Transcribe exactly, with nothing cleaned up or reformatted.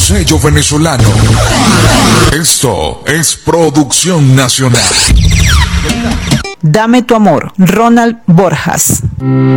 sello venezolano. Esto es Producción Nacional. Dame tu amor, Ronald Borjas.